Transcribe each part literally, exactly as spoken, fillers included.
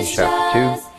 Kings chapter two.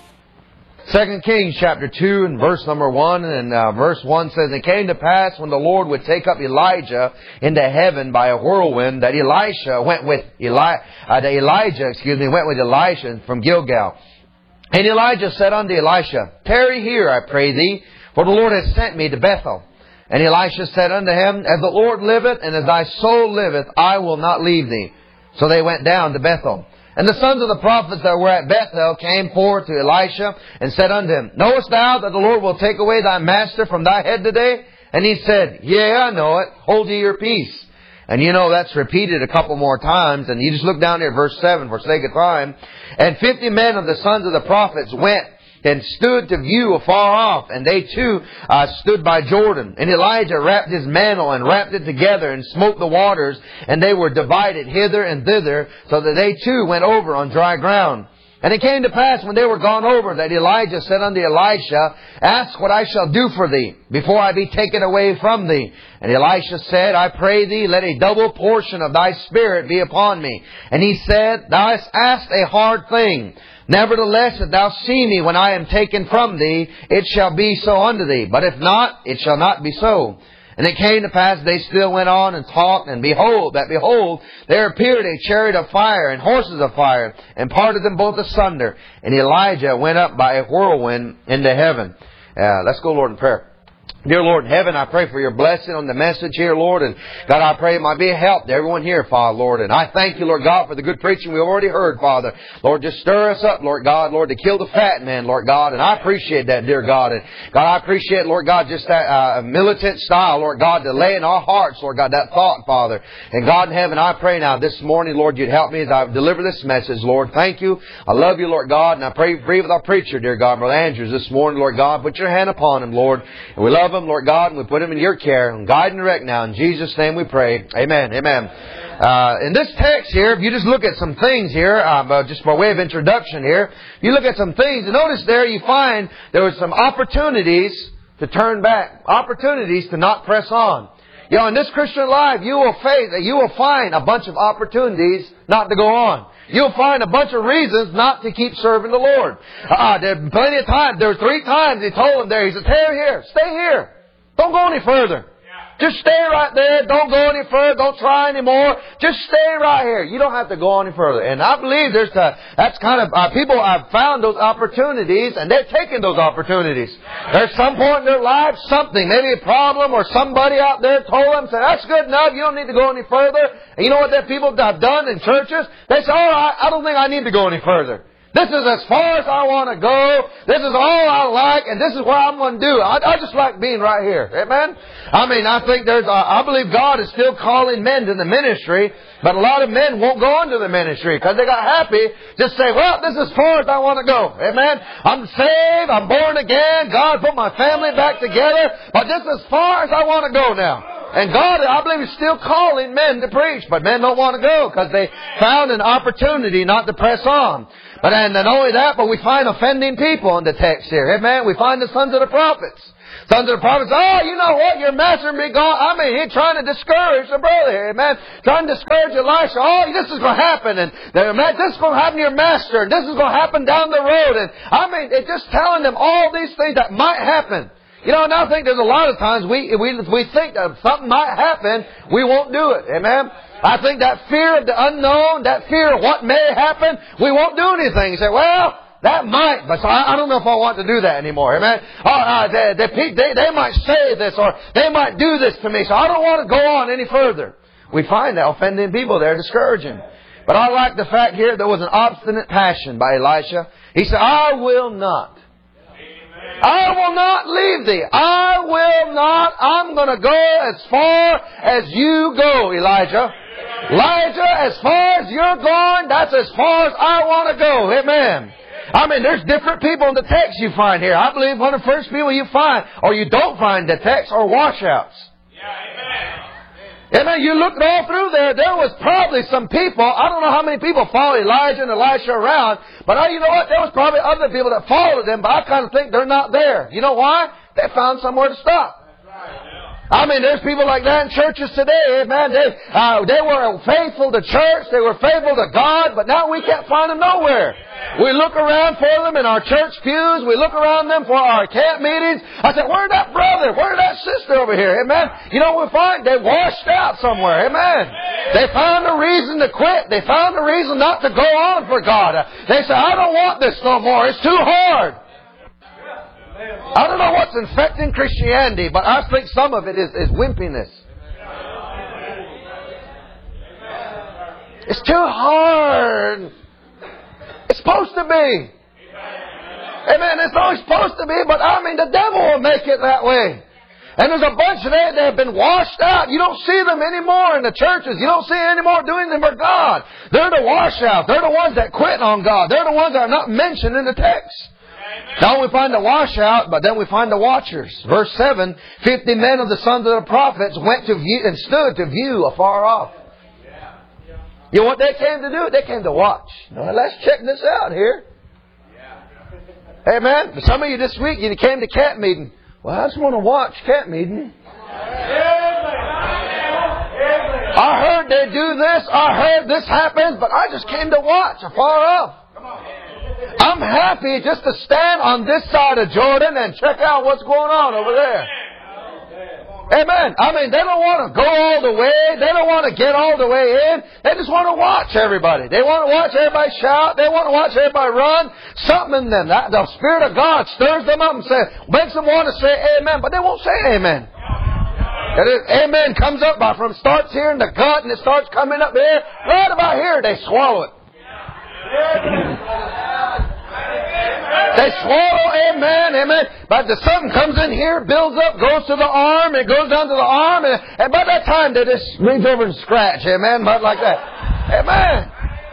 Second Kings chapter two and verse number one. And uh, verse one says, "It came to pass when the Lord would take up Elijah into heaven by a whirlwind, that Elisha went with Eli, uh, that Elijah, excuse me, went with Elisha from Gilgal. And Elijah said unto Elisha, Tarry here, I pray thee, for the Lord has sent me to Bethel. And Elisha said unto him, As the Lord liveth, and as thy soul liveth, I will not leave thee. So they went down to Bethel. And the sons of the prophets that were at Bethel came forth to Elisha, and said unto him, Knowest thou that the Lord will take away thy master from thy head today? And he said, Yea, I know it. Hold ye your peace. And you know that's repeated a couple more times. And you just look down here at verse seven for sake of time. And fifty men of the sons of the prophets went and stood to view afar off. And they too uh, stood by Jordan. And Elijah wrapped his mantle and wrapped it together and smote the waters. And they were divided hither and thither, so that they too went over on dry ground. And it came to pass when they were gone over that Elijah said unto Elisha, Ask what I shall do for thee, before I be taken away from thee. And Elisha said, I pray thee, let a double portion of thy spirit be upon me. And he said, Thou hast asked a hard thing. Nevertheless, if thou see me when I am taken from thee, it shall be so unto thee. But if not, it shall not be so. And it came to pass, they still went on and talked, and behold, that behold, there appeared a chariot of fire and horses of fire, and parted them both asunder. And Elijah went up by a whirlwind into heaven. Uh, let's go, Lord, in prayer. Dear Lord in heaven, I pray for your blessing on the message here, Lord. And God, I pray it might be a help to everyone here, Father, Lord. And I thank you, Lord God, for the good preaching we've already heard, Father. Lord, just stir us up, Lord God, Lord, to kill the fat man, Lord God. And I appreciate that, dear God. And God, I appreciate, Lord God, just that uh, militant style, Lord God, to lay in our hearts, Lord God, that thought, Father. And God in heaven, I pray now this morning, Lord, you'd help me as I deliver this message, Lord. Thank you. I love you, Lord God. And I pray, pray with our preacher, dear God, Brother Andrews, this morning, Lord God. Put your hand upon him, Lord. And we love him, Lord God, and we put him in your care and guide and direct now. In Jesus' name we pray. Amen. Amen. Uh, in this text here, if you just look at some things here, uh, just by way of introduction here, if you look at some things, and notice there you find there were some opportunities to turn back, opportunities to not press on. You know, in this Christian life, you will face, you will find a bunch of opportunities not to go on. You'll find a bunch of reasons not to keep serving the Lord. Uh, there are plenty of times. There were three times He told them there. He said, "Stay here, stay here. Don't go any further. Just stay right there. Don't go any further. Don't try anymore. Just stay right here. You don't have to go any further." And I believe there's a, that's kind of, uh, people have found those opportunities and they're taking those opportunities. There's some point in their life, something, maybe a problem or somebody out there told them, said, "That's good enough. You don't need to go any further." And you know what that people have done in churches? They say, "All right, I don't think I need to go any further. This is as far as I want to go. This is all I like, and this is what I'm going to do. I, I just like being right here." Amen? I mean, I think there's, uh, I believe God is still calling men to the ministry, but a lot of men won't go into the ministry because they got happy. Just say, "Well, this is as far as I want to go." Amen? I'm saved. I'm born again. God put my family back together, but this is as far as I want to go now. And God, I believe, is still calling men to preach, but men don't want to go because they found an opportunity not to press on. But and not only that, but we find offending people in the text here. Amen. We find the sons of the prophets. Sons of the prophets, "Oh, you know what? Your master be gone." I mean, he's trying to discourage the brother here. Amen. Trying to discourage Elisha. "Oh, this is going to happen. And this is going to happen to your master. And this is going to happen down the road." And I mean, it's just telling them all these things that might happen. You know, and I think there's a lot of times we, we, we think that something might happen, we won't do it. Amen. I think that fear of the unknown, that fear of what may happen, we won't do anything. You say, "Well, that might, but I, I don't know if I want to do that anymore." Amen. Oh, uh, they, they, they, they might say this or they might do this to me, so I don't want to go on any further. We find that offending people there discouraging. But I like the fact here there was an obstinate passion by Elisha. He said, "I will not. I will not leave thee. I will not. I'm going to go as far as you go, Elijah. Elijah, as far as you're going, that's as far as I want to go." Amen. I mean, there's different people in the text you find here. I believe one of the first people you find, or you don't find the text, are washouts. And then you look all through there, there was probably some people, I don't know how many people followed Elijah and Elisha around, but I, you know what, there was probably other people that followed them, but I kind of think they're not there. You know why? They found somewhere to stop. I mean, there's people like that in churches today, man. They, uh, they were faithful to church. They were faithful to God, but now we can't find them nowhere. We look around for them in our church pews. We look around them for our camp meetings. I said, where's that brother? Where's that sister over here? Amen. You know what we find? They washed out somewhere. Amen. They found a reason to quit. They found a reason not to go on for God. They said, I don't want this no more. It's too hard. I don't know what's infecting Christianity, but I think some of it is, is wimpiness. It's too hard. It's supposed to be. Amen. It's always supposed to be, but I mean, the devil will make it that way. And there's a bunch of them that have been washed out. You don't see them anymore in the churches. You don't see them anymore doing them for God. They're the washouts. They're the ones that quit on God. They're the ones that are not mentioned in the text. Now we find the washout, but then we find the watchers. Verse seven, fifty men of the sons of the prophets went to view and stood to view afar off. You know what they came to do? They came to watch. Now let's check this out here. Amen. Some of you this week, you came to camp meeting. Well, I just want to watch camp meeting. I heard they do this. I heard this happens, but I just came to watch afar off. I'm happy just to stand on this side of Jordan and check out what's going on over there. Amen. I mean, they don't want to go all the way. They don't want to get all the way in. They just want to watch everybody. They want to watch everybody shout. They want to watch everybody run. Something in them. That, the Spirit of God stirs them up and says, makes them want to say amen, but they won't say amen. And it, amen comes up by from starts here in the gut and it starts coming up here. Right about here, they swallow it. They swallow, amen, amen. But the something comes in here, builds up, goes to the arm, it goes down to the arm, and, and by that time they just reach over and scratch, amen, but like that. Amen.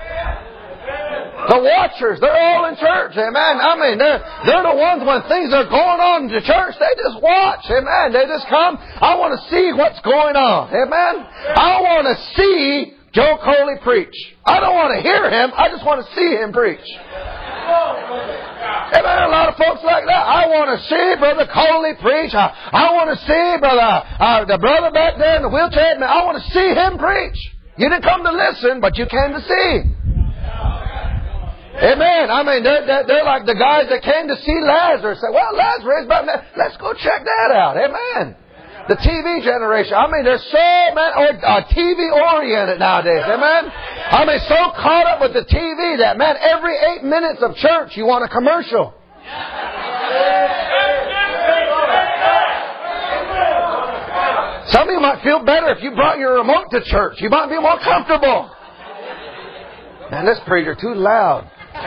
The watchers, they're all in church, amen. I mean, they're, they're the ones when things are going on in the church, they just watch, amen. They just come, I want to see what's going on, amen. I want to see Joe Coley preach. I don't want to hear him, I just want to see him preach. Amen. A lot of folks like that. I want to see Brother Coley preach. I, I want to see Brother uh, the brother back there in the wheelchair. I want to see him preach. You didn't come to listen, but you came to see. Amen. I mean, they're, they're, they're like the guys that came to see Lazarus. Say, well, Lazarus, but let's go check that out. Amen. The T V generation. I mean, they're so man, or, uh, T V oriented nowadays. Amen. I mean, so caught up with the T V that, man, every eight minutes of church, you want a commercial. Some of you might feel better if you brought your remote to church. You might be more comfortable. Man, this preacher too loud.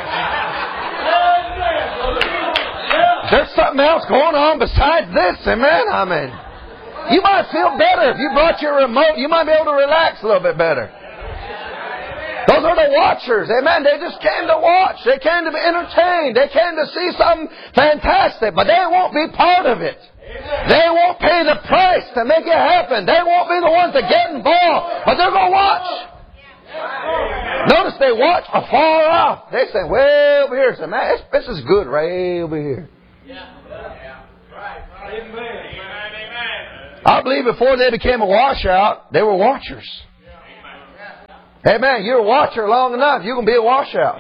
There's something else going on besides this. Amen. I mean, you might feel better if you brought your remote. You might be able to relax a little bit better. Those are the watchers. Amen. They just came to watch. They came to be entertained. They came to see something fantastic. But they won't be part of it. They won't pay the price to make it happen. They won't be the ones to get involved. But they're going to watch. Notice they watch afar off. They say, way over here. Say, man, this is good right over here. I believe before they became a washout, they were watchers. Amen. You're a watcher long enough, you can be a washout.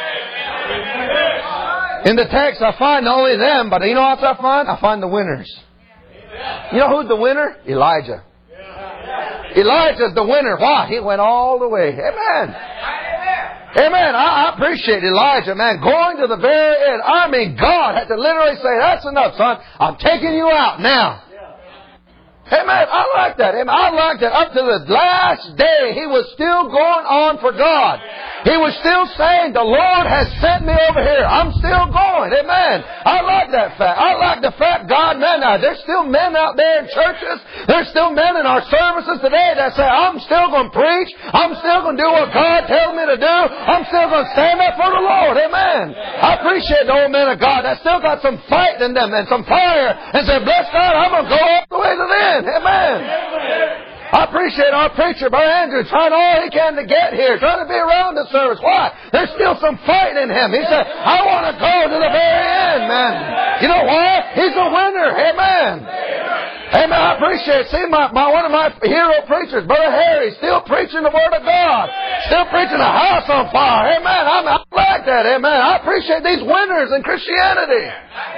In the text, I find not only them, but you know what else I find? I find the winners. You know who's the winner? Elijah. Elijah's the winner. Why? He went all the way. Amen. Amen. I, I appreciate Elijah, man, going to the very end. I mean, God had to literally say, that's enough, son. I'm taking you out now. Amen. I like that. Amen. I like that. Up to the last day, he was still going on for God. He was still saying, the Lord has sent me over here. I'm still going. Amen. I like that fact. I like the fact, God, man, now, there's still men out there in churches. There's still men in our services today that say, I'm still going to preach. I'm still going to do what God tells me to do. I'm still going to stand up for the Lord. Amen. I appreciate the old men of God that still got some fight in them and some fire and say, bless God, I'm going to go all the way to the end. Amen. I appreciate our preacher, Brother Andrew, trying all he can to get here, trying to be around the service. Why? There's still some fight in him. He said, I want to go to the very end, man. You know why? He's a winner. Amen. Amen. I appreciate it. See, my, my, one of my hero preachers, Brother Harry, still preaching the Word of God. Still preaching the house on fire. Amen. I'm, I like that. Amen. I appreciate these winners in Christianity.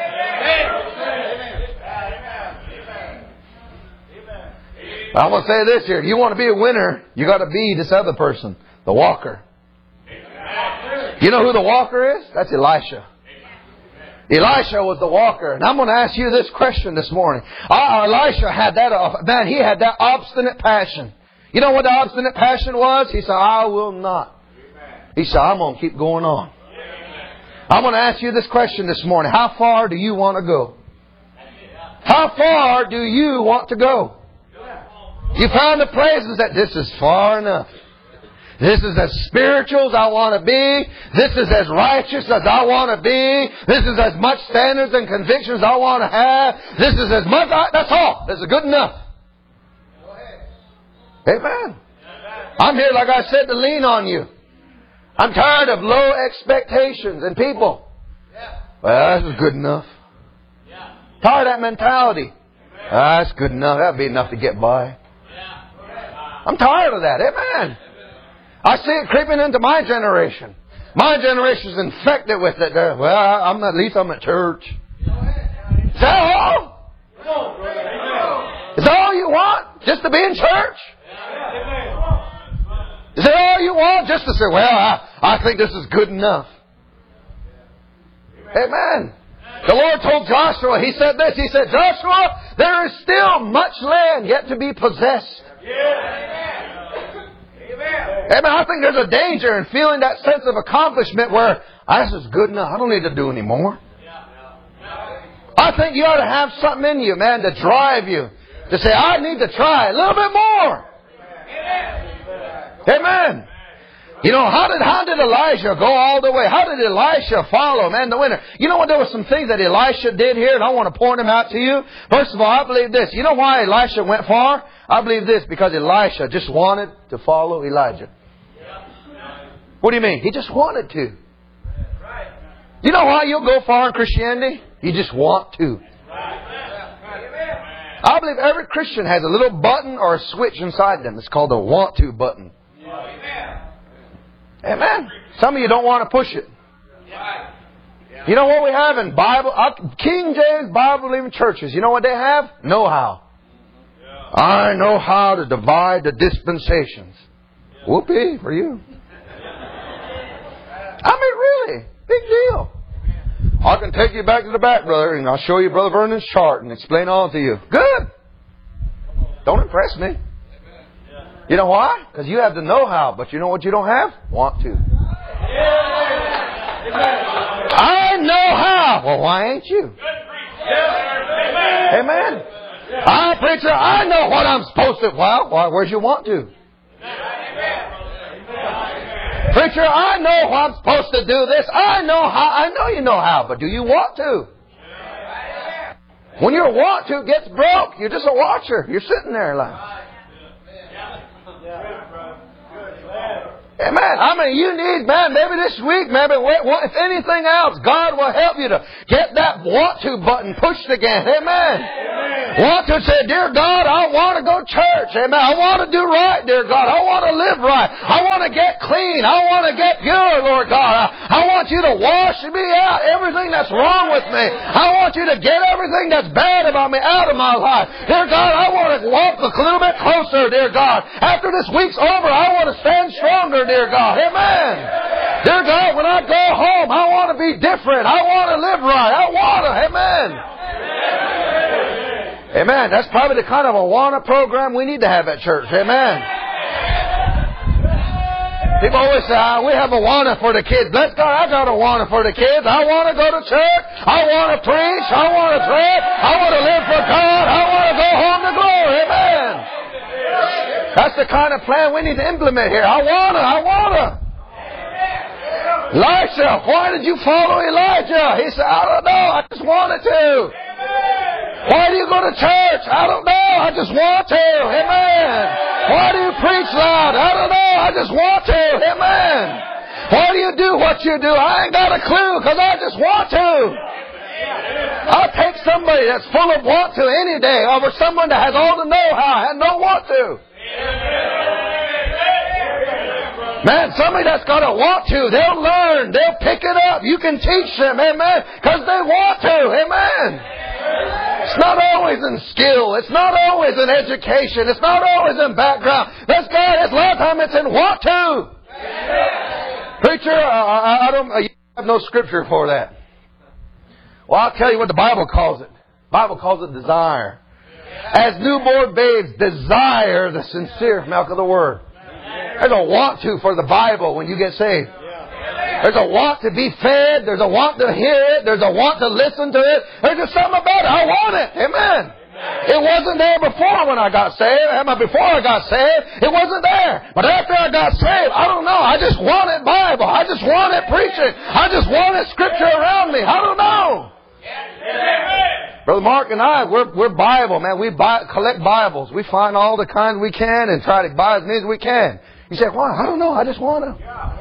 I'm going to say this here. If you want to be a winner, you got to be this other person, the walker. You know who the walker is? That's Elisha. Elisha was the walker. And I'm going to ask you this question this morning. Uh, Elisha had that, uh, man, he had that obstinate passion. You know what the obstinate passion was? He said, I will not. He said, I'm going to keep going on. I'm going to ask you this question this morning. How far do you want to go? How far do you want to go? You found the places that this is far enough. This is as spiritual as I want to be. This is as righteous as I want to be. This is as much standards and convictions I want to have. This is as much... I, that's all. This is good enough. Amen. I'm here, like I said, to lean on you. I'm tired of low expectations in people. Well, this is good enough. Tired of that mentality. Ah, that's good enough. That'll be enough to get by. I'm tired of that. Amen. I see it creeping into my generation. My generation is infected with it. Well, I'm at least I'm at church. Is that all? Is that all you want? Just to be in church? Is that all you want? Just to say, well, I, I think this is good enough. Amen. The Lord told Joshua, He said this, He said, Joshua, there is still much land yet to be possessed. Amen. I think there's a danger in feeling that sense of accomplishment where this is good enough. I don't need to do any more. I think you ought to have something in you, man, to drive you. To say, I need to try a little bit more. Amen. You know, how did how did Elijah go all the way? How did Elisha follow, man, the winner? You know what? There were some things that Elisha did here, and I want to point them out to you. First of all, I believe this. You know why Elisha went far? I believe this, because Elisha just wanted to follow Elijah. What do you mean? He just wanted to. You know why you'll go far in Christianity? You just want to. I believe every Christian has a little button or a switch inside them. It's called the want to button. Amen. Some of you don't want to push it. You know what we have in Bible? King James Bible believing churches. You know what they have? Know-how. I know how to divide the dispensations. Whoopee for you. I mean, really. Big deal. I can take you back to the back, brother, and I'll show you Brother Vernon's chart and explain all to you. Good. Don't impress me. You know why? Because you have the know-how, but you know what you don't have? Want to. I know how. Well, why ain't you? Amen. I, preacher, I know what I'm supposed to. Well, why, where's your want to? Preacher, I know I'm supposed to do this. I know how. I know you know how, but do you want to? When your want to gets broke, you're just a watcher. You're sitting there like... Amen. I mean, you need, man, maybe this week, maybe if anything else, God will help you to get that want to button pushed again. Amen. Amen. Want to say, dear God, I want to go to church. Amen. I want to do right, dear God. I want to live right. I want to get clean. I want to get pure, Lord God. I, I want you to wash me out everything that's wrong with me. I want you to get everything that's bad about me out of my life. Dear God, I want to walk a little bit closer, dear God. After this week's over, I want to stand stronger, dear God. Amen. Dear God, when I go home, I want to be different. I want to live right. I want to. Amen. Amen. That's probably the kind of a wanna program we need to have at church. Amen. People always say, ah, we have a wanna for the kids. Bless God, I got a wanna for the kids. I want to go to church. I want to preach. I want to pray. I want to live for God. I want to go home to glory. Amen. That's the kind of plan we need to implement here. I wanna, I wanna. Elisha, why did you follow Elijah? He said, I don't know, I just wanted to. Why do you go to church? I don't know, I just want to. Amen. Why do you preach loud? I don't know, I just want to. Amen. Why do you do what you do? I ain't got a clue, because I just want to. I'll take somebody that's full of want to any day over someone that has all the know-how and no want to. Man, somebody that's got a want to, they'll learn, they'll pick it up. You can teach them, amen, because they want to, amen. It's not always in skill. It's not always in education. It's not always in background. This guy, it's a lot of time it's in want to. Preacher, I, I don't, I have no scripture for that. Well, I'll tell you what the Bible calls it. The Bible calls it desire. As newborn babes desire the sincere milk of the Word. There's a want to for the Bible when you get saved. There's a want to be fed. There's a want to hear it. There's a want to listen to it. There's just something about it. I want it. Amen. It wasn't there before when I got saved. Before I got saved, it wasn't there. But after I got saved, I don't know. I just wanted Bible. I just wanted preaching. I just wanted Scripture around me. I don't know. Brother Mark and I, we're, we're Bible, man. We buy, collect Bibles. We find all the kinds we can and try to buy as many as we can. You say, why? I don't know. I just want to.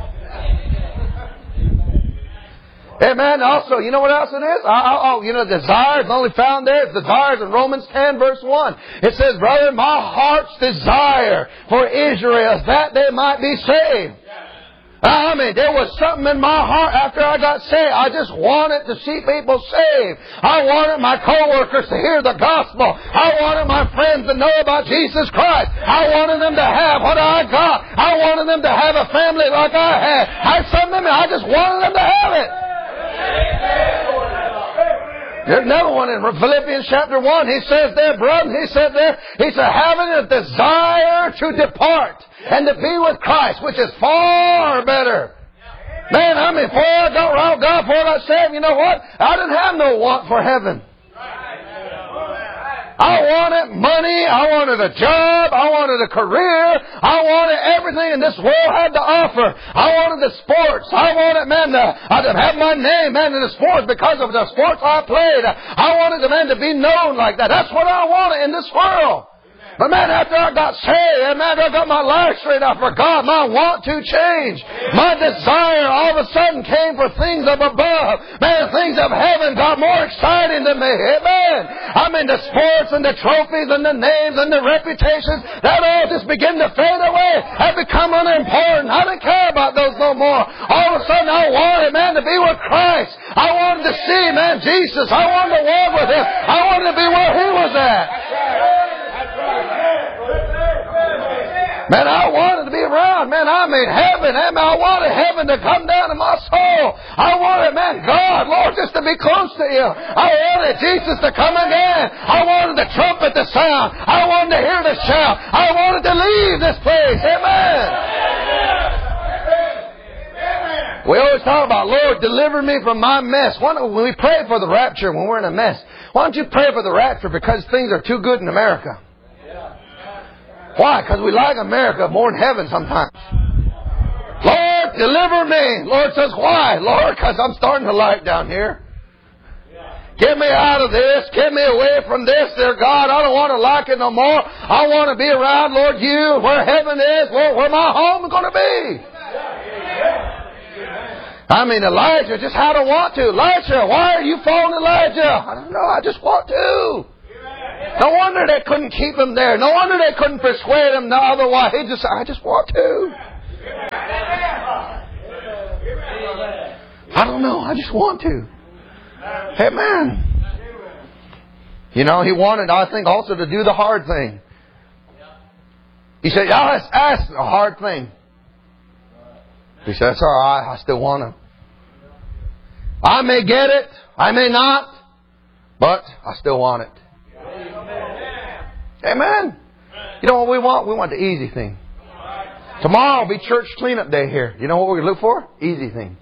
Amen. Also, you know what else it is? Oh, you know, desire is only found there. It's desires in Romans ten, verse one. It says, brother, my heart's desire for Israel is that they might be saved. I mean, there was something in my heart after I got saved. I just wanted to see people saved. I wanted my co-workers to hear the gospel. I wanted my friends to know about Jesus Christ. I wanted them to have what I got. I wanted them to have a family like I had. I something. I just wanted them to have it. There's another one in Philippians chapter one. He says there, brother, he said there, he said, having a desire to depart and to be with Christ, which is far better. Man, I mean, before I got around God, before I got saved, you know what? I didn't have no want for heaven. I wanted money. I wanted a job. I wanted a career. I wanted everything in this world had to offer. I wanted the sports. I wanted, man, to, to have my name, man, in the sports because of the sports I played. I wanted the man to be known like that. That's what I wanted in this world. But man, after I got saved, and man, I got my life straight out for God, my want to change. My desire all of a sudden came for things of above. Man, things of heaven got more exciting to me. Amen. I mean, the sports and the trophies and the names and the reputations, that all just began to fade away. Had become unimportant. I didn't care about those no more. All of a sudden, I wanted, man, to be with Christ. I wanted to see, man, Jesus. I wanted to walk with Him. I wanted to be where He was at. Man, I wanted to be around. Man, I mean heaven. Man, I wanted heaven to come down to my soul. I wanted, man, God, Lord, just to be close to You. I wanted Jesus to come again. I wanted the trumpet to sound. I wanted to hear the shout. I wanted to leave this place. Amen. We always talk about, Lord, deliver me from my mess. When we pray for the rapture when we're in a mess, why don't you pray for the rapture because things are too good in America? Why? Because we like America more than heaven sometimes. Lord, deliver me. Lord says, why? Lord, because I'm starting to like down here. Get me out of this. Get me away from this, dear God. I don't want to like it no more. I want to be around, Lord, You, where heaven is, where, where my home is going to be. I mean, Elijah just had a want to. Elijah, why are you following Elijah? I don't know. I just want to. No wonder they couldn't keep him there. No wonder they couldn't persuade him no otherwise. He just, I just want to. I don't know. I just want to. Amen. You know, he wanted, I think, also to do the hard thing. He said, yeah, let's ask the hard thing. He said, that's all right. I still want to. I may get it. I may not. But I still want it. Amen. You know what we want? We want the easy thing. Tomorrow will be church cleanup day here. You know what we're going to look for? Easy thing.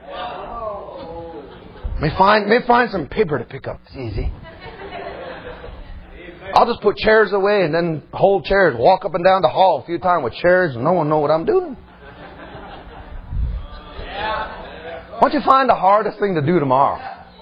Let me find, let me find some paper to pick up. It's easy. I'll just put chairs away and then hold chairs. Walk up and down the hall a few times with chairs and no one know what I'm doing. Why don't you find the hardest thing to do tomorrow?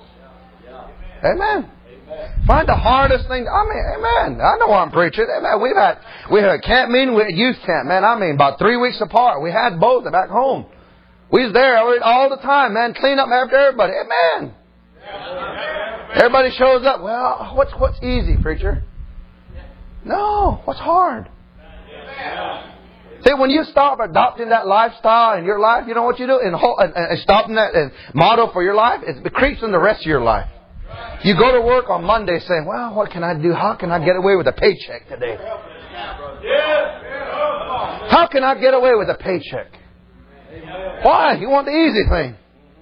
Amen. Find the hardest thing. I mean, amen. I know I'm preaching. Amen. We've had, we had a camp meeting, we had youth camp, man. I mean, about three weeks apart. We had both back home. We was there all the time, man. Clean up after everybody. Amen. Everybody shows up. Well, what's what's easy, preacher? No, what's hard? See, when you stop adopting that lifestyle in your life, you know what you do? And, and, and stopping that and motto for your life, it creeps in the rest of your life. You go to work on Monday saying, well, what can I do? How can I get away with a paycheck today? How can I get away with a paycheck? Why? You want the easy thing.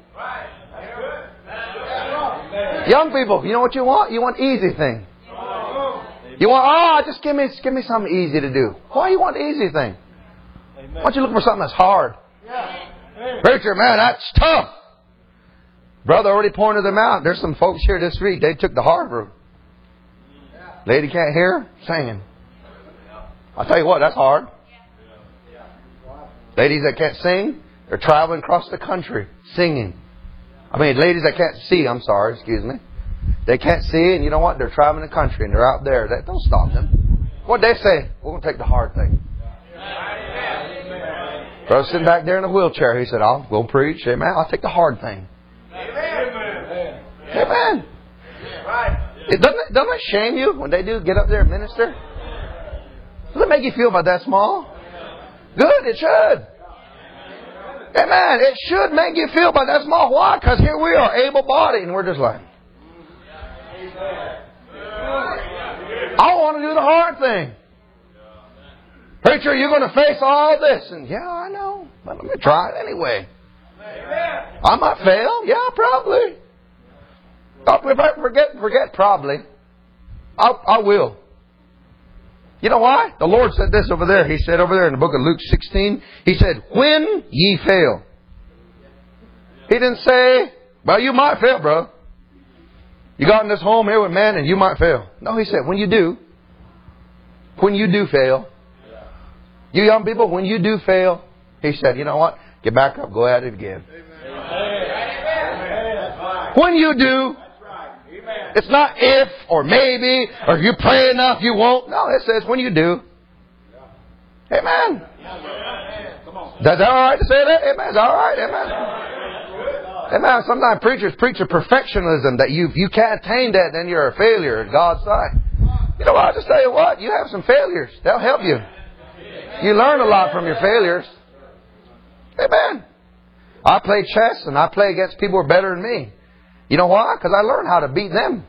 Young people, you know what you want? You want easy thing. You want, oh, just give me, just give me something easy to do. Why you want the easy thing? Why don't you look for something that's hard? Preacher, man, that's tough. Brother already pointed them out. There's some folks here this week. They took the hard route. Lady can't hear, singing. I'll tell you what, that's hard. Ladies that can't sing, they're traveling across the country singing. I mean, ladies that can't see, I'm sorry, excuse me. They can't see, and you know what? They're traveling the country, and they're out there. That don't stop them. What they say? We're going to take the hard thing. Brother sitting back there in a wheelchair, he said, I'll go preach. Amen. I'll take the hard thing. Amen. Amen. It doesn't, it, doesn't it shame you when they do get up there and minister? Does it make you feel about that small? Good, it should. Amen. It should make you feel about that small. Why? Because here we are, able-bodied, and we're just like, I want to do the hard thing. Preacher, you're going to face all this. And yeah, I know. But let me try it anyway. I might fail. Yeah, probably. If I forget, forget probably. I, I will. You know why? The Lord said this over there. He said over there in the book of Luke sixteen. He said, when ye fail. He didn't say, well, you might fail, bro. You got in this home here with man and you might fail. No, he said, when you do. When you do fail. You young people, when you do fail, he said, you know what? Get back up. Go at it again. Amen. When you do, it's not if or maybe or you pray enough, you won't. No, it says when you do. Amen. Is that all right to say that? Amen. Is that all right? Amen. Amen. Sometimes preachers preach a perfectionism that you, if you can't attain that, then you're a failure in God's sight. You know what? I'll just tell you what. You have some failures. They'll help you. You learn a lot from your failures. Amen. I play chess and I play against people who are better than me. You know why? Because I learned how to beat them.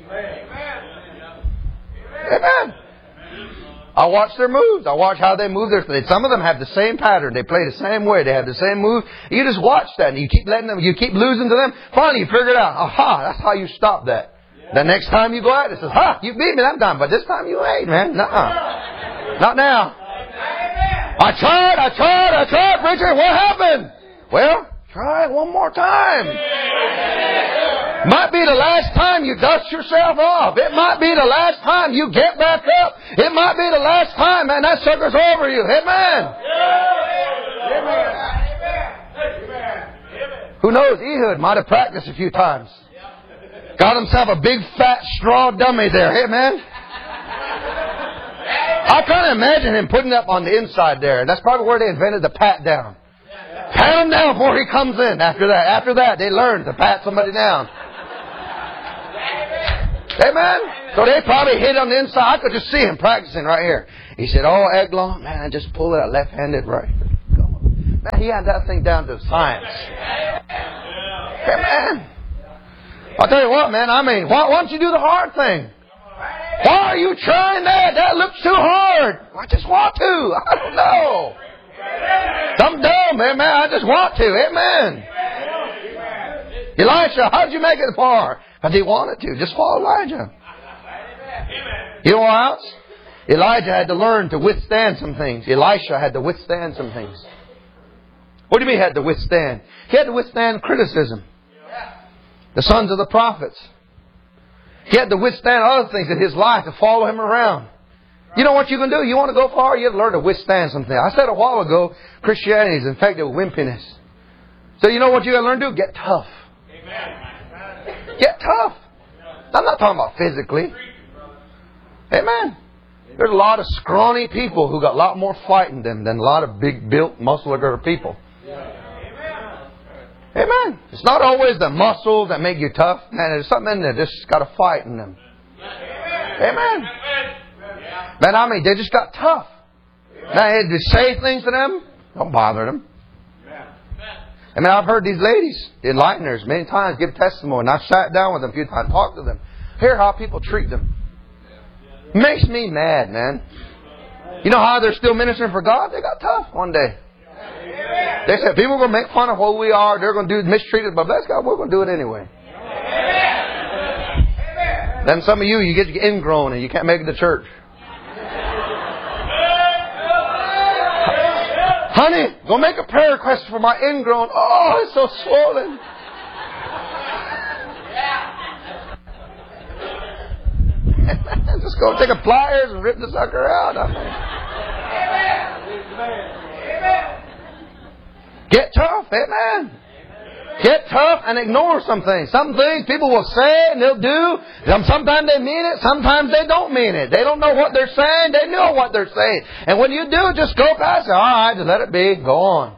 Amen. I watch their moves. I watch how they move their. Some of them have the same pattern. They play the same way. They have the same move. You just watch that and you keep letting them. You keep losing to them. Finally, you figure it out. Aha! That's how you stop that. The next time you go out, it says, "Ha! You beat me that time, but this time you ain't, man. Nuh-uh. Not now." I tried, I tried, I tried, preacher. What happened? Well, try it one more time. Might be the last time you dust yourself off. It might be the last time you get back up. It might be the last time, man, that sucker's over you. Amen. Who knows? Ehud might have practiced a few times. Got himself a big, fat, straw dummy there. Amen. I kind of imagine him putting up on the inside there. That's probably where they invented the pat down. Pat him down before he comes in. After that, after that, they learned to pat somebody down. Amen. So they probably hit on the inside. I could just see him practicing right here. He said, "Oh, Eglon, man, I just pull it out left-handed right." Man, he had that thing down to science. Amen. I'll tell you what, man. I mean, why, why don't you do the hard thing? Why are you trying that? That looks too hard. I just want to. I don't know. I'm dumb, man. man. I just want to. Amen. Elisha, how did you make it far? Because he wanted to. Just follow Elijah. You know what else? Elijah had to learn to withstand some things. Elisha had to withstand some things. What do you mean he had to withstand? He had to withstand criticism. The sons of the prophets. He had to withstand other things in his life to follow him around. You know what you can do? You want to go far? You have to learn to withstand something. I said a while ago, Christianity is infected with wimpiness. So you know what you got to learn to do? Get tough. Amen. Get tough. I'm not talking about physically. Amen. There's a lot of scrawny people who got a lot more fight in them than a lot of big built, muscular people. Amen. It's not always the muscles that make you tough. Man, there's something in there that just got a fight in them. Amen. Man, I mean, they just got tough. Now, to say things to them, don't bother them. I mean, I've heard these ladies, the enlighteners, many times give testimony. And I've sat down with them a few times, talked to them. Hear how people treat them. Makes me mad, man. You know how they're still ministering for God? They got tough one day. They said people are going to make fun of who we are. They're going to do mistreat us, but bless God, we're going to do it anyway. Then some of you, you get ingrown and you can't make it to church. Honey, go make a prayer request for my ingrown. Oh, it's so swollen. Just go take a pliers and rip the sucker out. Get tough, amen. Get tough and ignore some things. Some things people will say and they'll do. Sometimes they mean it. Sometimes they don't mean it. They don't know what they're saying. They know what they're saying. And when you do, just go past it. All right, just let it be. Go on.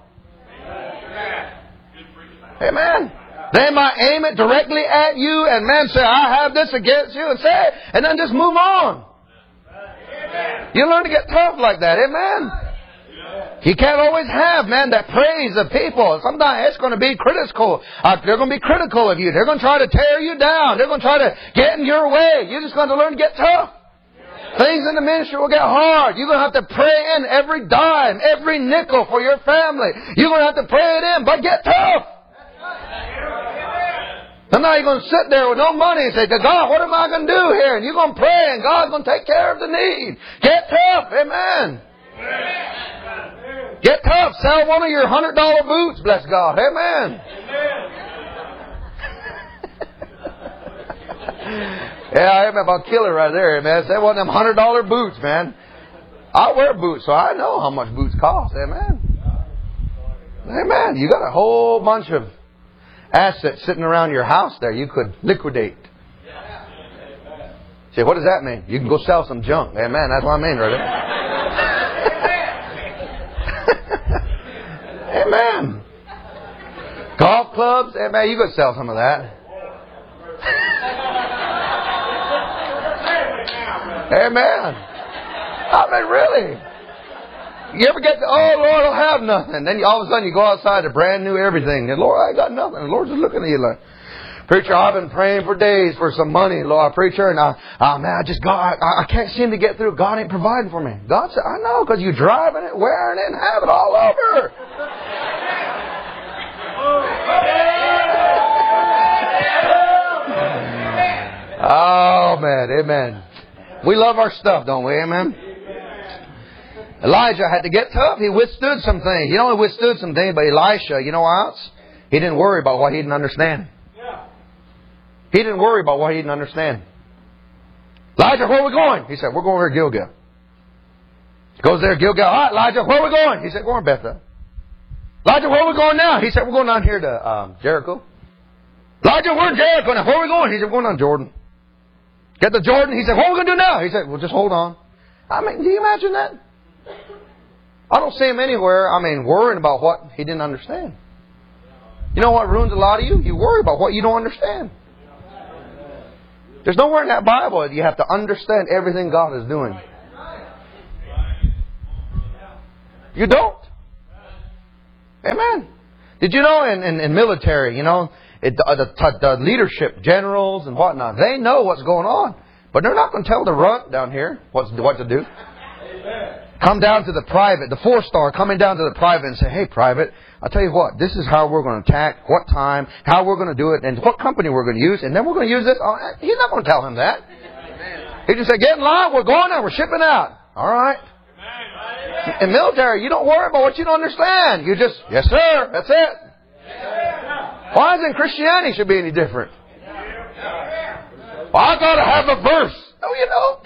Amen. They might aim it directly at you and man say, I have this against you and say it. And then just move on. You learn to get tough like that. Amen. You can't always have, man, that praise of people. Sometimes it's going to be critical. Uh, they're going to be critical of you. They're going to try to tear you down. They're going to try to get in your way. You're just going to learn to get tough. Things in the ministry will get hard. You're going to have to pray in every dime, every nickel for your family. You're going to have to pray it in, but get tough. And now you're going to sit there with no money and say, God, what am I going to do here? And you're going to pray and God's going to take care of the need. Get tough. Amen. Get tough. Sell one of your one hundred dollar boots. Bless God. Amen. Yeah, I'm about to kill it right there, man. Sell one of them one hundred dollar boots, man. I wear boots, so I know how much boots cost. Amen. Amen. You got a whole bunch of assets sitting around your house there you could liquidate. Say, what does that mean? You can go sell some junk. Amen. That's what I mean right there. Amen. Golf clubs. Amen. You could sell some of that. Amen. I mean, really. You ever get to, oh, Lord, I'll have nothing. Then you, all of a sudden you go outside to brand new everything. And Lord, I ain't got nothing. The Lord's just looking at you like, preacher, I've been praying for days for some money, Lord, preacher. And I, oh, man, I just, God, I, I can't seem to get through. God ain't providing for me. God said, I know, because you're driving it, wearing it, and have it all over. Oh, man, amen. We love our stuff, don't we? Amen. Elijah had to get tough. He withstood some things. He only withstood some things, but Elisha, you know what else? He didn't worry about what he didn't understand. He didn't worry about what he didn't understand. Elijah, where are we going? He said, we're going over to Gilgal. He goes there, Gilgal. All right, Elijah, where are we going? He said, we're going to Bethel. Elijah, where are we going now? He said, we're going down here to um, Jericho. Elijah, we're in Jericho now. Where are we going? He said, we're going down Jordan. Get to Jordan. He said, what are we going to do now? He said, well, just hold on. I mean, do you imagine that? I don't see him anywhere, I mean, worrying about what he didn't understand. You know what ruins a lot of you? You worry about what you don't understand. There's nowhere in that Bible that you have to understand everything God is doing. You don't. Amen. Did you know in, in, in military, you know, it, the, the, the leadership, generals and whatnot, they know what's going on. But they're not going to tell the runt down here what's, what to do. Come down to the private, the four-star coming down to the private and say, hey, private, I'll tell you what, this is how we're going to attack, what time, how we're going to do it, and what company we're going to use, and then we're going to use this. Oh, he's not going to tell him that. He just said, get in line, we're going now, we're shipping out. All right. In military, you don't worry about what you don't understand. You just, yes, sir, that's it. Why is it in Christianity should be any different? Well, I got to have a verse. No, you don't.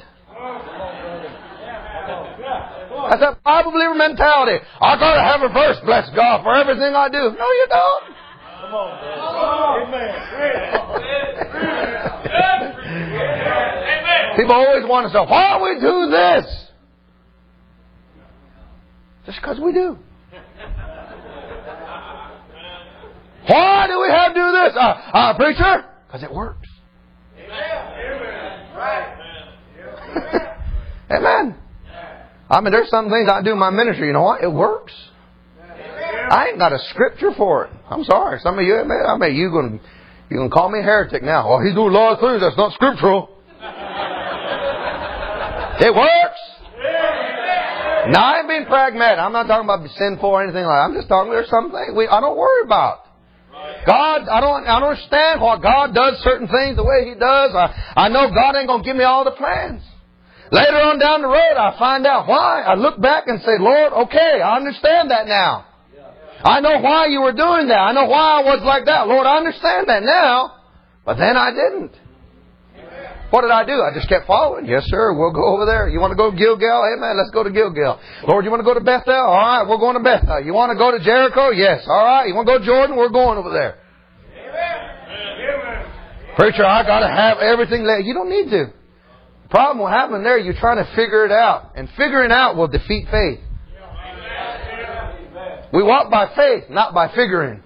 That's a Bible believer mentality. I got to have a verse, bless God, for everything I do. No, you don't. Come on. Amen. People always want to say, why we do this? Just because we do. Why do we have to do this? Uh, uh, preacher? Because it works. Amen. Right. Amen. I mean, there's some things I do in my ministry. You know what? It works. I ain't got a scripture for it. I'm sorry. Some of you, I mean, you going you gonna call me a heretic now. Oh, he's doing a lot of things that's not scriptural. It works. Now, I ain't being pragmatic. I'm not talking about sinful or anything like that. I'm just talking there's something we I don't worry about. God, I don't I don't understand why God does certain things the way He does. I, I know God ain't going to give me all the plans. Later on down the road, I find out why. I look back and say, Lord, okay, I understand that now. I know why you were doing that. I know why I was like that. Lord, I understand that now. But then I didn't. What did I do? I just kept following. Yes, sir. We'll go over there. You want to go to Gilgal? Amen. Let's go to Gilgal. Lord, you want to go to Bethel? All right. We're going to Bethel. You want to go to Jericho? Yes. All right. You want to go to Jordan? We're going over there. Amen. Preacher, I got to have everything there. You don't need to. The problem will happen there. You're trying to figure it out. And figuring out will defeat faith. We walk by faith, not by figuring.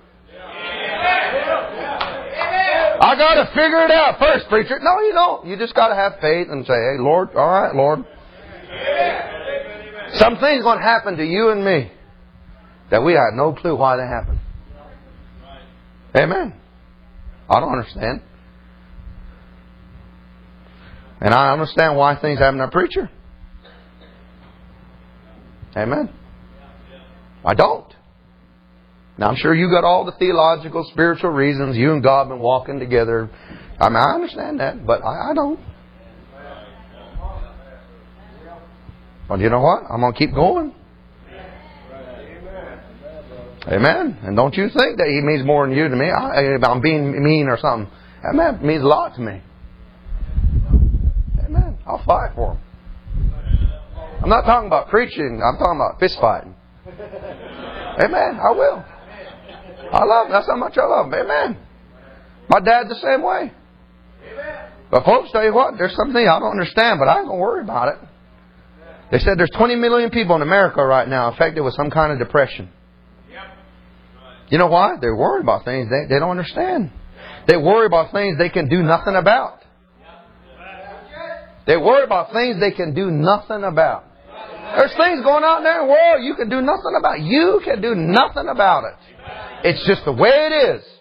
I got to figure it out first, preacher. No, you don't. You just got to have faith and say, hey, Lord, all right, Lord. Something's going to happen to you and me that we have no clue why they happen. Amen. I don't understand. And I understand why things happen to a preacher. Amen. I don't. Now, I'm sure you got all the theological, spiritual reasons. You and God have been walking together. I mean, I understand that, but I, I don't. Well, you know what? I'm going to keep going. Amen. And don't you think that He means more than you to me. I, I'm being mean or something. Amen. It means a lot to me. Amen. I'll fight for Him. I'm not talking about preaching. I'm talking about fist fighting. Amen. I will. I love Him. That's how much I love Him. Amen. My dad's the same way. But folks, tell you what, there's something I don't understand, but I ain't going to worry about it. They said there's twenty million people in America right now affected with some kind of depression. You know why? They're worried about things they, they don't understand. They worry about things they can do nothing about. They worry about things they can do nothing about. There's things going on there in the world you can do nothing about. You can do nothing about it. It's just the way it is.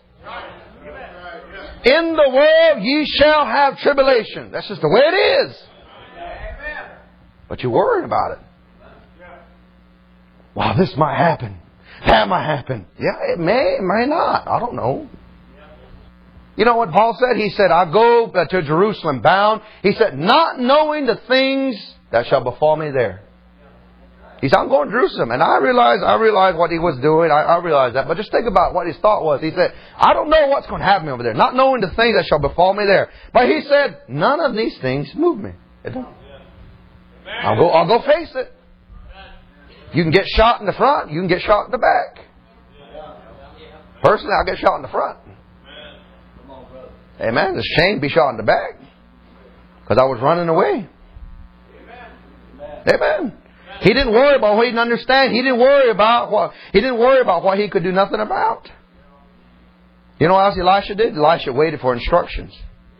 In the world ye shall have tribulation. That's just the way it is. But you're worried about it. Wow, this might happen. That might happen. Yeah, it may, it may not. I don't know. You know what Paul said? He said, I go to Jerusalem bound. He said, not knowing the things that shall befall me there. He said, I'm going to Jerusalem. And I realized, I realized what he was doing. I, I realized that. But just think about what his thought was. He said, I don't know what's going to happen over there. Not knowing the things that shall befall me there. But he said, none of these things move me. It don't. I'll go, I'll go face it. You can get shot in the front. You can get shot in the back. Personally, I'll get shot in the front. Amen. It's a shame to be shot in the back. Because I was running away. Amen. He didn't worry about what he didn't understand. He didn't worry about what he didn't worry about what he could do nothing about. You know what else Elisha did? Elisha waited for instructions.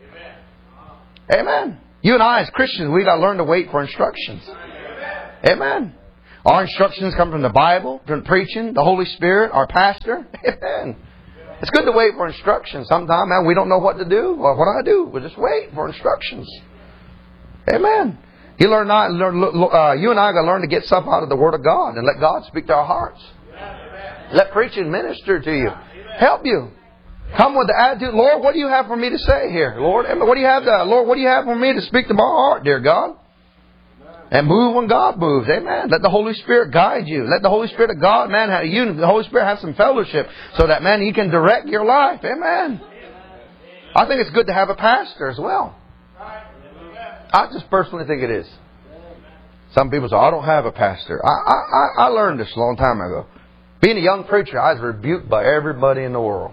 Amen. You and I as Christians, we got to learn to wait for instructions. Amen. Our instructions come from the Bible, from preaching, the Holy Spirit, our pastor. Amen. It's good to wait for instructions. Sometimes, man, we don't know what to do. Well, what do I do? We just wait for instructions. Amen. You learn not, learn, uh, you and I got to learn to get stuff out of the Word of God and let God speak to our hearts. Let preaching minister to you, help you. Come with the attitude, Lord, what do you have for me to say here, Lord? What do you have to, Lord, what do you have for me to speak to my heart, dear God? And move when God moves. Amen. Let the Holy Spirit guide you. Let the Holy Spirit of God, man, have you, the Holy Spirit have some fellowship so that, man, He can direct your life. Amen. I think it's good to have a pastor as well. I just personally think it is. Some people say, I don't have a pastor. I, I, I learned this a long time ago. Being a young preacher, I was rebuked by everybody in the world.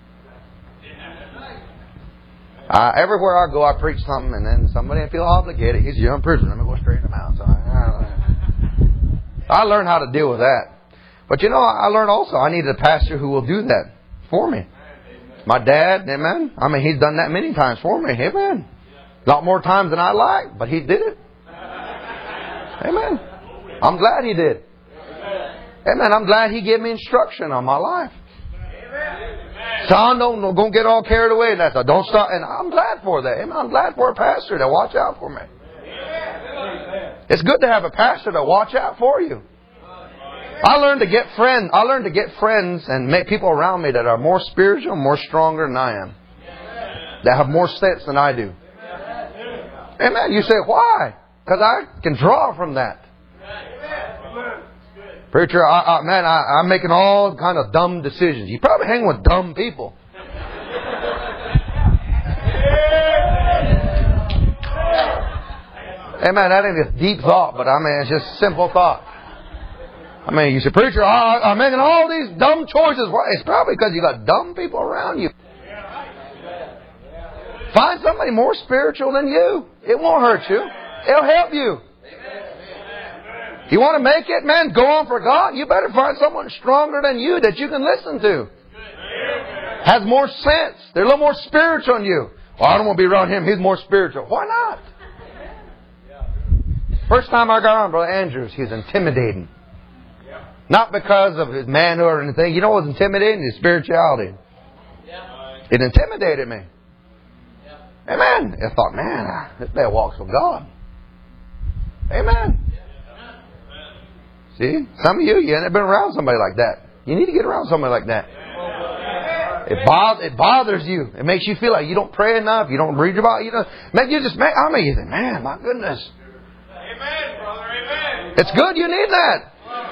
Uh, everywhere I go, I preach something, and then somebody I feel obligated. He's a young preacher. Let me go straight in the mouth. So I, I learned how to deal with that. But you know, I learned also I needed a pastor who will do that for me. My dad, amen. I mean, He's done that many times for me. Amen. A lot more times than I like, but He did it. Amen. I'm glad He did. Amen. I'm glad He gave me instruction on my life. Son, don't, don't get all carried away. That's a, don't stop. And I'm glad for that. Amen. I'm glad for a pastor to watch out for me. It's good to have a pastor to watch out for you. I learned to get friends. I learned to get friends and make people around me that are more spiritual, more stronger than I am. That have more sense than I do. Amen. You say, why? Because I can draw from that. Preacher, I, I, man, I, I'm making all kind of dumb decisions. You probably hang with dumb people. Amen. That ain't a deep thought, but I mean, it's just simple thought. I mean, you say, preacher, I, I'm making all these dumb choices. Why? It's probably because you got dumb people around you. Find somebody more spiritual than you. It won't hurt you. It'll help you. You want to make it, man, go on for God? You better find someone stronger than you that you can listen to. Has more sense. They're a little more spiritual than you. Well, I don't want to be around him. He's more spiritual. Why not? First time I got on Brother Andrews, he was intimidating. Not because of his manhood or anything. You know what was intimidating? His spirituality. It intimidated me. Amen. I thought, man, this man walks with God. Amen. See? Some of you, you haven't been around somebody like that. You need to get around somebody like that. It, bo- it bothers you. It makes you feel like you don't pray enough. You don't read about it. You know, make you just make, I mean, you think, man, my goodness. Amen, brother. Amen. It's good. You need that.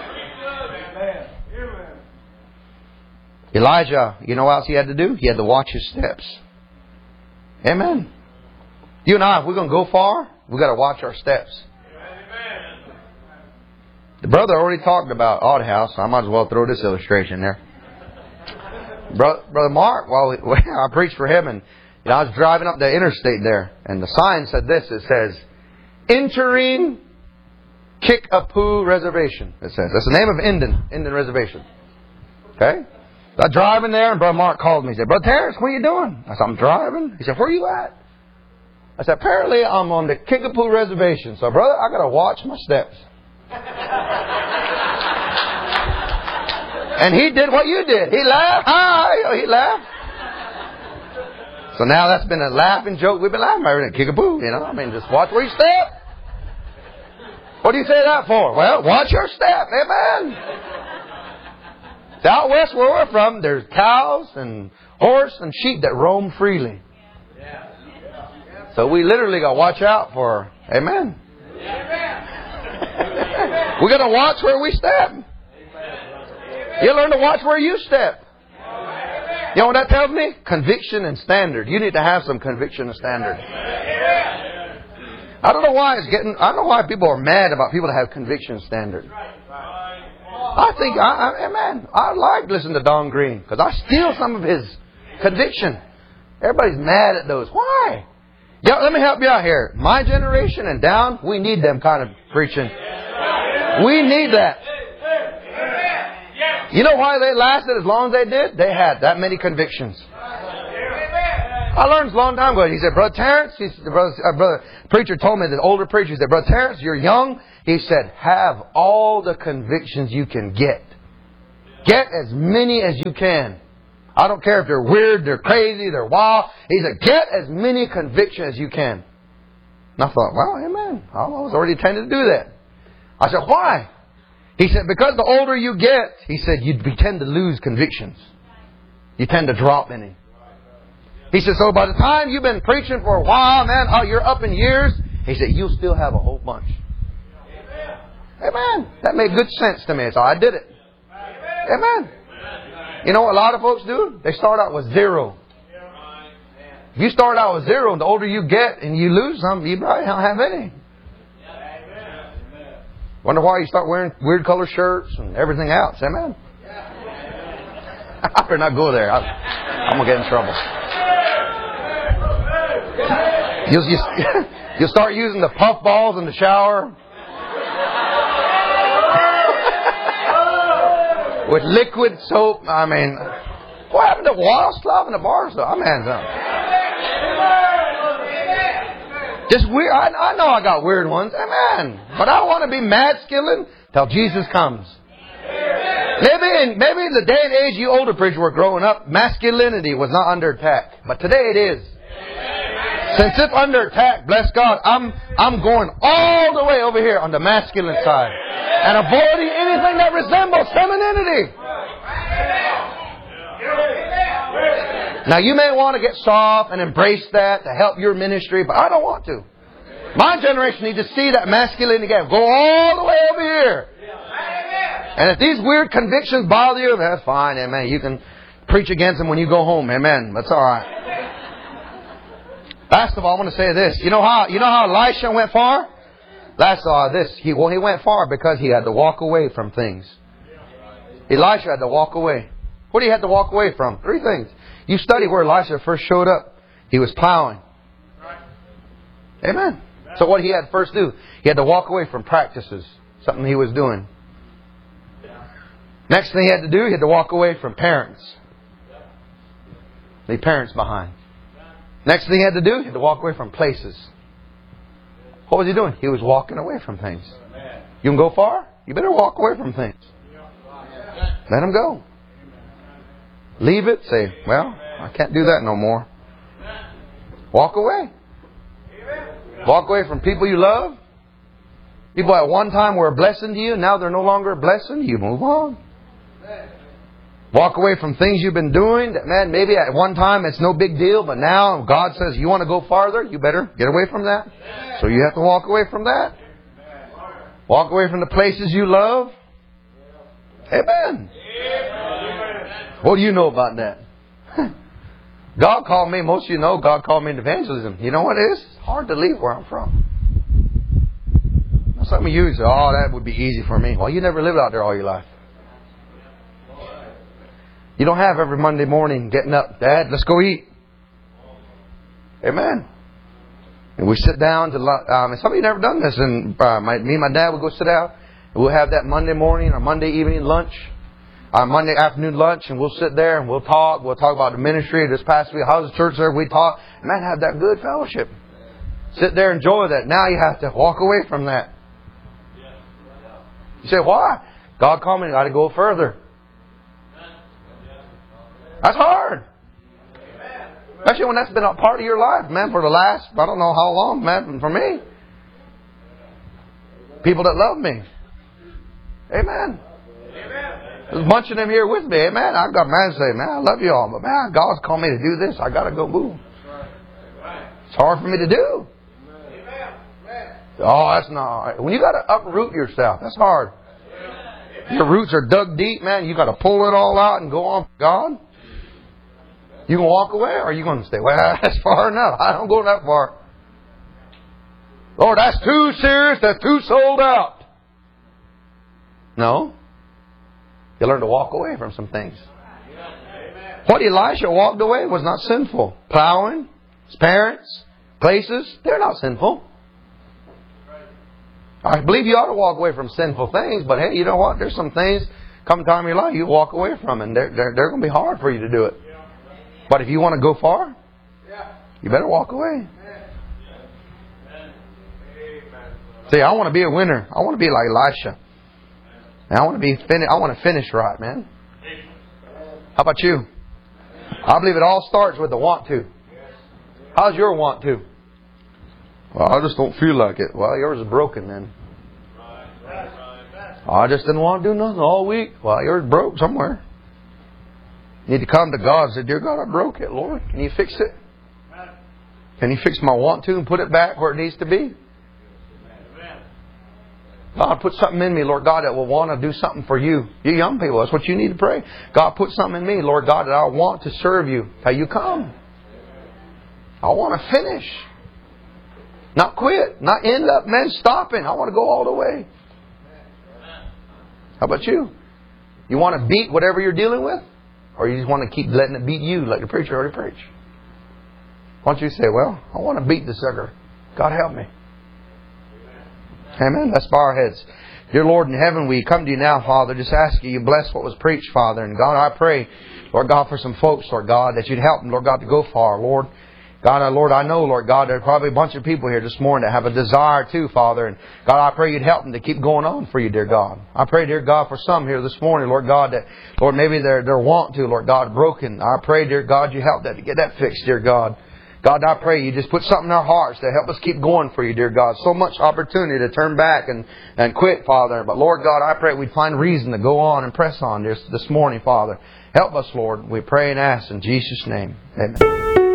Elijah, you know what else he had to do? He had to watch his steps. Amen. You and I, if we're going to go far, we've got to watch our steps. Amen. The brother already talked about Odd House. So I might as well throw this illustration there. Brother, brother Mark, well, I preached for him, and you know, I was driving up the interstate there, and the sign said this. It says, entering Kickapoo Reservation. It says. That's the name of Indian, Indian Reservation. Okay? So I was driving there, and Brother Mark called me. He said, Brother Terrence, what are you doing? I said, I'm driving. He said, where are you at? I said, apparently I'm on the Kickapoo Reservation. So, brother, I got to watch my steps. And he did what you did. He laughed. Hi. He laughed. So now that's been a laughing joke. We've been laughing about it at Kickapoo. You know, I mean, just watch where you step. What do you say that for? Well, watch your step. Amen. It's out west where we're from. There's cows and horse and sheep that roam freely. So we literally got to watch out for. Amen. We got to watch where we step. You learn to watch where you step. You know what that tells me? Conviction and standard. You need to have some conviction and standard. I don't know why it's getting. I don't know why people are mad about people that have conviction and standard. I think, I, I, man, I like listening to Don Green because I steal some of his conviction. Everybody's mad at those. Why? Yeah, let me help you out here. My generation and down, we need them kind of preaching. We need that. You know why they lasted as long as they did? They had that many convictions. I learned a long time ago. He said, Brother Terrence, he said, brother, uh, brother preacher told me, the older preacher, he said, Brother Terrence, you're young. He said, have all the convictions you can get. Get as many as you can. I don't care if they're weird, they're crazy, they're wild. He said, get as many convictions as you can. And I thought, well, amen. I was already intending to do that. I said, why? He said, because the older you get, he said, you tend to lose convictions. You tend to drop any. He said, so by the time you've been preaching for a while, man, oh, you're up in years, he said, you'll still have a whole bunch. Amen. That made good sense to me, so I did it. Amen. You know what a lot of folks do? They start out with zero. If you start out with zero, and the older you get and you lose some, you probably don't have any. Wonder why you start wearing weird color shirts and everything else. Amen. I better not go there. I, I'm going to get in trouble. You'll, you, you'll start using the puff balls in the shower. With liquid soap. I mean, what happened the wall slop and the bar slop. I'm hands up. Just weird. I, I know I got weird ones. Amen. But I don't want to be masculine till Jesus comes. Maybe in, maybe in the day and age you older preachers were growing up, masculinity was not under attack. But today it is. Since it's under attack, bless God, I'm I'm going all the way over here on the masculine side. And avoiding anything that resembles femininity. Now you may want to get soft and embrace that to help your ministry, but I don't want to. My generation needs to see that masculinity again. Go all the way over here. And if these weird convictions bother you, that's fine, amen. You can preach against them when you go home, amen. That's all right. Last of all, I want to say this. You know how you know how Elisha went far? Last of all, this. He, well, he went far because he had to walk away from things. Elisha had to walk away. What did he have to walk away from? Three things. You study where Elisha first showed up. He was plowing. Amen. So what he had to first do, he had to walk away from practices. Something he was doing. Next thing he had to do, he had to walk away from parents. Leave parents behind. Next thing he had to do, he had to walk away from places. What was he doing? He was walking away from things. You can go far? You better walk away from things. Let them go. Leave it. Say, well, I can't do that no more. Walk away. Walk away from people you love. People at one time were a blessing to you. Now they're no longer a blessing. You move on. Walk away from things you've been doing that, man, maybe at one time it's no big deal, but now God says you want to go farther, you better get away from that. So you have to walk away from that. Walk away from the places you love. Amen. What do you know about that? God called me, most of you know, God called me into evangelism. You know what it is? It's hard to leave where I'm from. Some of you say, oh, that would be easy for me. Well, you never lived out there all your life. You don't have every Monday morning getting up, Dad, let's go eat. Amen. And we sit down to, um, and some of you never done this, and uh, my, me and my dad would go sit down, and we'll have that Monday morning or Monday evening lunch, our Monday afternoon lunch, and we'll sit there and we'll talk. We'll talk about the ministry this past week. How's the church there? We talk. Man, have that good fellowship. Sit there, enjoy that. Now you have to walk away from that. You say, why? God called me, I got to go further. That's hard. Especially when that's been a part of your life, man, for the last, I don't know how long, man, for me. People that love me. Amen. There's a bunch of them here with me. Amen. I've got man say, man, I love you all, but man, God's called me to do this. I got to go move. It's hard for me to do. Oh, that's not. When you got to uproot yourself, that's hard. Your roots are dug deep, man. You got to pull it all out and go on for God. You can walk away, or are you going to stay? Well, that's far enough. I don't go that far. Lord, that's too serious. That's too sold out. No. You learn to walk away from some things. What Elisha walked away was not sinful. Plowing, his parents, places, they're not sinful. I believe you ought to walk away from sinful things, but hey, you know what? There's some things come time in your life you walk away from, and they're, they're, they're going to be hard for you to do it. But if you want to go far, you better walk away. See, I want to be a winner. I want to be like Elisha. And I want to be fin- I want to finish right, man. How about you? I believe it all starts with the want to. How's your want to? Well, I just don't feel like it. Well, yours is broken then. I just didn't want to do nothing all week. Well, yours broke somewhere. You need to come to God and say, dear God, I broke it, Lord. Can you fix it? Can you fix my want to and put it back where it needs to be? God, put something in me, Lord God, that will want to do something for you. You young people, that's what you need to pray. God, put something in me, Lord God, that I want to serve you. How you come? I want to finish. Not quit. Not end up, man, stopping. I want to go all the way. How about you? You want to beat whatever you're dealing with? Or you just want to keep letting it beat you like the preacher already preached? Why don't you say, well, I want to beat the sucker. God help me. Amen. Let's bow our heads. Dear Lord in heaven, we come to you now, Father, just ask you, you bless what was preached, Father. And God, I pray, Lord God, for some folks, Lord God, that you'd help them, Lord God, to go far, Lord. God, uh, Lord, I know, Lord God, there are probably a bunch of people here this morning that have a desire too, Father. And God, I pray you'd help them to keep going on for you, dear God. I pray, dear God, for some here this morning, Lord God, that, Lord, maybe they're, they're want to, Lord God, broken. I pray, dear God, you help that to get that fixed, dear God. God, I pray you just put something in our hearts to help us keep going for you, dear God. So much opportunity to turn back and, and quit, Father. But Lord God, I pray we'd find reason to go on and press on this, this morning, Father. Help us, Lord. We pray and ask in Jesus' name. Amen.